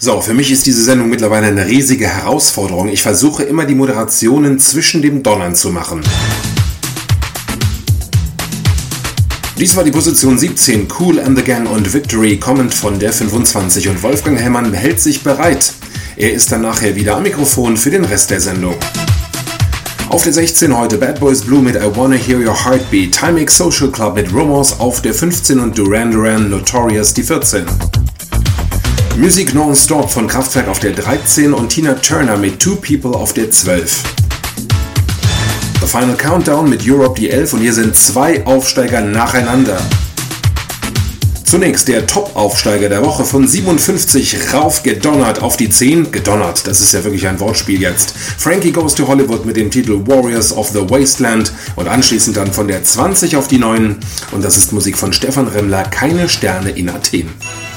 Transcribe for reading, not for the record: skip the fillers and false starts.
So, für mich ist diese Sendung mittlerweile eine riesige Herausforderung. Ich versuche immer die Moderationen zwischen dem Donnern zu machen. Dies war die Position 17, Kool and the Gang und Victory kommend von der 25 und Wolfgang Hellmann hält sich bereit. Er ist dann nachher wieder am Mikrofon für den Rest der Sendung. Auf der 16 heute Bad Boys Blue mit I Wanna Hear Your Heartbeat, Timex Social Club mit Rumors auf der 15 und Duran Duran Notorious die 14. Music Non-Stop von Kraftwerk auf der 13 und Tina Turner mit Two People auf der 12. The Final Countdown mit Europe die 11 und hier sind zwei Aufsteiger nacheinander. Zunächst der Top-Aufsteiger der Woche von 57 rauf gedonnert auf die 10. Gedonnert, das ist ja wirklich ein Wortspiel jetzt. Frankie Goes to Hollywood mit dem Titel Warriors of the Wasteland und anschließend dann von der 20 auf die 9 und das ist Musik von Stefan Remmler, Keine Sterne in Athen.